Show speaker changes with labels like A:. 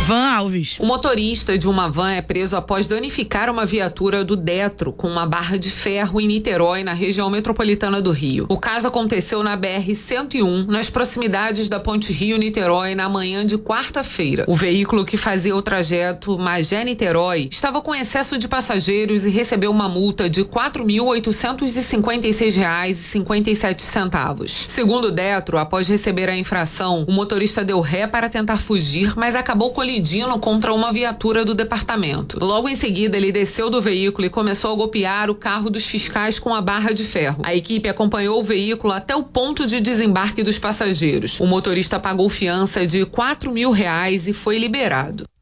A: Van Alves.
B: O motorista de uma van é preso após danificar uma viatura do Detro com uma barra de ferro em Niterói, na região metropolitana do Rio. O caso aconteceu na BR-101, nas proximidades da Ponte Rio-Niterói, na manhã de quarta-feira. O veículo, que fazia o trajeto Magé-Niterói, estava com excesso de passageiros e recebeu uma multa de R$ 4.856,57. Segundo o Detro, após receber a infração, o motorista deu ré para tentar fugir, mas acabou colidindo contra uma viatura do departamento. Logo em seguida, ele desceu do veículo e começou a golpear o carro dos fiscais com a barra de ferro. A equipe acompanhou o veículo até o ponto de desembarque dos passageiros. O motorista pagou fiança de R$ 4.000 e foi liberado.